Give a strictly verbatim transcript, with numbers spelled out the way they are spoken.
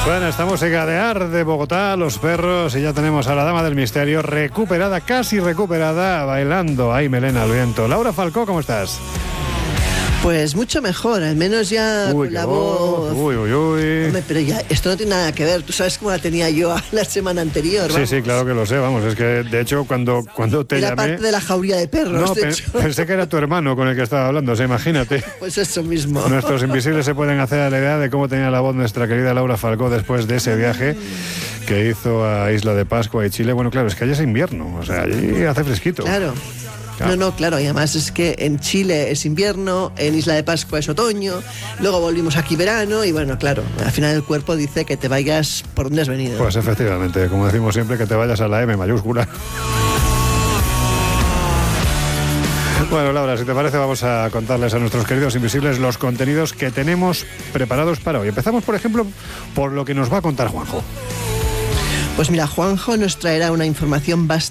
Bueno, esta música de Ar de Bogotá, Los Perros, y ya tenemos a la Dama del Misterio recuperada, casi recuperada, bailando. Ay, melena al viento. Laura Falcó, ¿cómo estás? Pues mucho mejor, al menos ya uy, con la voz. Uy, uy, uy. Hombre, pero ya, esto no tiene nada que ver. Tú sabes cómo la tenía yo la semana anterior, vamos. Sí, sí, claro que lo sé, vamos. Es que, de hecho, cuando, cuando te Era llamé... parte de la jauría de perros, No, de pe- hecho. pensé que era tu hermano con el que estaba hablando, o sea, imagínate. Pues eso mismo. Nuestros invisibles se pueden hacer a la idea de cómo tenía la voz nuestra querida Laura Falcó después de ese viaje que hizo a Isla de Pascua y Chile. Bueno, claro, es que allí es invierno, o sea, allí hace fresquito. Claro. Claro. No, no, claro, y además es que en Chile es invierno, en Isla de Pascua es otoño, luego volvimos aquí verano y bueno, claro, al final el cuerpo dice que te vayas por donde has venido. Pues efectivamente, como decimos siempre, que te vayas a la M mayúscula. Bueno, Laura, si te parece, vamos a contarles a nuestros queridos invisibles los contenidos que tenemos preparados para hoy. Empezamos, por ejemplo, por lo que nos va a contar Juanjo. Pues mira, Juanjo nos traerá una información bastante